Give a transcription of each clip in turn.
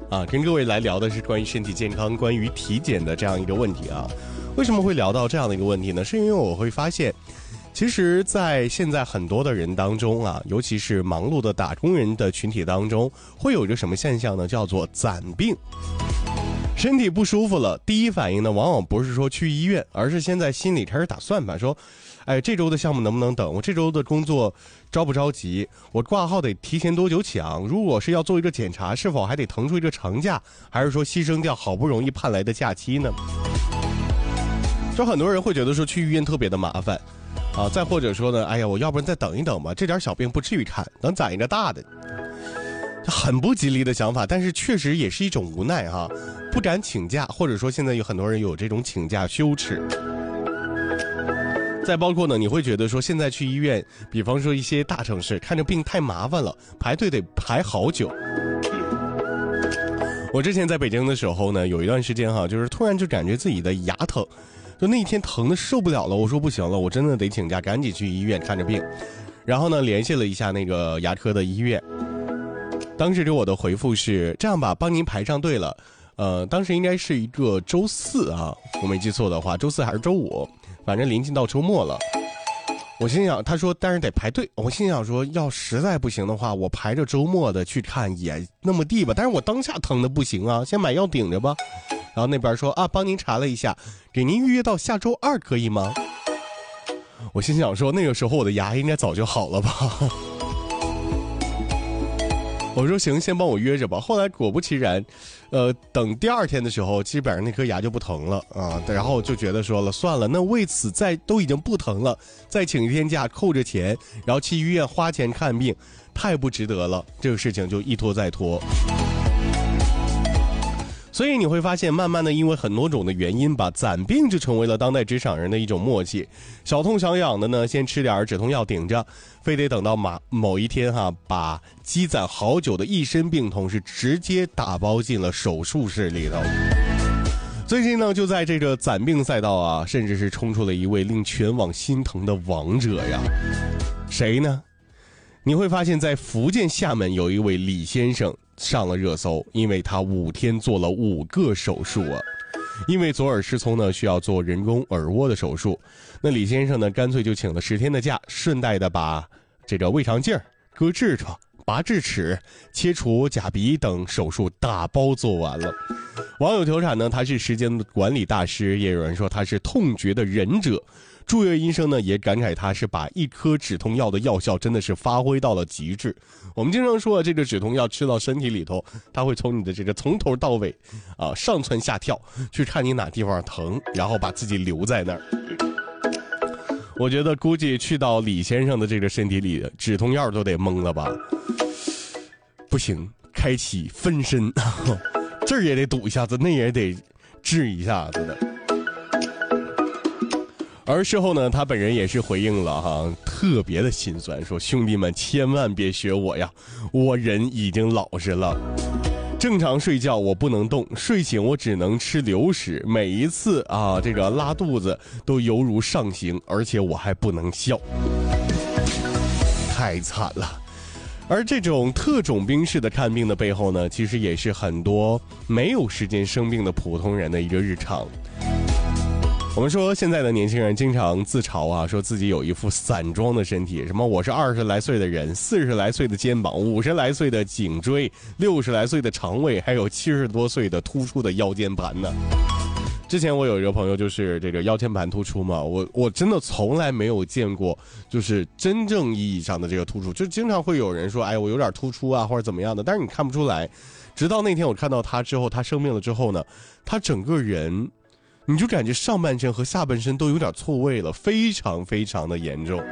跟各位来聊的是关于身体健康、关于体检的这样一个问题啊。为什么会聊到这样的一个问题呢？是因为我会发现，其实在现在很多的人当中啊，尤其是忙碌的打工人的群体当中，会有一个什么现象呢？叫做攒病。身体不舒服了，第一反应呢，往往不是说去医院，而是先在心里开始打算盘，说这周的项目能不能等？我这周的工作着不着急？我挂号得提前多久抢？如果是要做一个检查，是否还得腾出一个长假？还是说牺牲掉好不容易盼来的假期呢？就很多人会觉得说去医院特别的麻烦啊，再或者说呢，我要不然再等一等吧，这点小病不至于看，等攒一个大的。很不吉利的想法，但是确实也是一种无奈哈，不敢请假，或者说现在有很多人有这种请假羞耻。再包括呢，你会觉得说现在去医院，比方说一些大城市，看着病太麻烦了，排队得排好久。我之前在北京的时候呢，有一段时间哈，就是突然就感觉自己的牙疼，就那一天疼的受不了了，我说不行了，我真的得请假，赶紧去医院看着病。然后呢，联系了一下那个牙科的医院。当时给我的回复是这样吧，帮您排上队了。当时应该是一个周四啊，我没记错的话，周四还是周五，反正临近到周末了。我心想，他说但是得排队，我心想说要实在不行的话，我排着周末的去看也那么地吧，但是我当下疼的不行啊，先买药顶着吧。然后那边说帮您查了一下，给您预约到下周2可以吗？我心想说那个时候我的牙应该早就好了吧。我说行，先帮我约着吧。后来果不其然，等第2天的时候，基本上那颗牙就不疼了啊。然后就觉得说了，算了，那为此都已经不疼了，再请1天假扣着钱，然后去医院花钱看病，太不值得了。这个事情就一拖再拖。所以你会发现，慢慢的因为很多种的原因吧，攒病就成为了当代职场人的一种默契。小痛小痒的呢，先吃点止痛药顶着，非得等到某一天把积攒好久的一身病痛是直接打包进了手术室里头。最近呢，就在这个攒病赛道啊，甚至是冲出了一位令全网心疼的王者呀。谁呢？你会发现在福建厦门有一位李先生上了热搜，因为他5天做了5个手术啊。因为左耳失聪呢，需要做人工耳蜗的手术，那李先生呢，干脆就请了10天的假，顺带的把这个胃肠镜、割痔疮、拔智齿、切除假鼻等手术打包做完了。网友调侃呢，他是时间管理大师，也有人说他是痛觉的忍者。住院医生呢也感慨他是把1颗止痛药的药效真的是发挥到了极致。我们经常说这个止痛药吃到身体里头，它会从你的这个从头到尾上蹿下跳，去看你哪地方疼，然后把自己留在那儿。我觉得估计去到李先生的这个身体里，止痛药都得懵了吧。不行，开启分身，这儿也得堵一下子，那也得治一下子的。而事后呢，他本人也是回应了特别的心酸，说兄弟们千万别学我呀，我人已经老实了。正常睡觉我不能动，睡醒我只能吃流食，每一次这个拉肚子都犹如上刑，而且我还不能笑，太惨了。而这种特种兵式的看病的背后呢，其实也是很多没有时间生病的普通人的一个日常。我们说现在的年轻人经常自嘲说自己有一副散装的身体，什么我是20来岁的人，40来岁的肩膀，50来岁的颈椎，60来岁的肠胃，还有70多岁的突出的腰间盘呢。之前我有一个朋友就是这个腰间盘突出嘛，我真的从来没有见过就是真正意义上的这个突出，就经常会有人说我有点突出或者怎么样的，但是你看不出来。直到那天我看到他之后，他生病了之后呢，他整个人你就感觉上半身和下半身都有点错位了，非常非常的严重。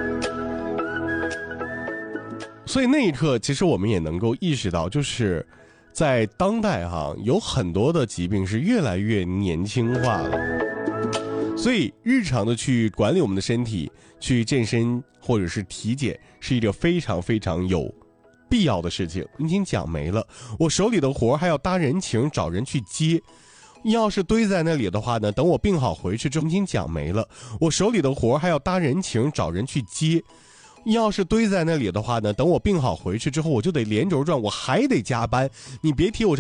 所以那一刻其实我们也能够意识到，就是在当代有很多的疾病是越来越年轻化了。所以日常的去管理我们的身体，去健身或者是体检，是一个非常非常有必要的事情。已经讲没了，我手里的活还要搭人情找人去接，要是堆在那里的话呢，等我病好回去之后，已经讲没了，我手里的活还要搭人情找人去接，要是堆在那里的话呢，等我病好回去之后，我就得连轴转，我还得加班。你别提我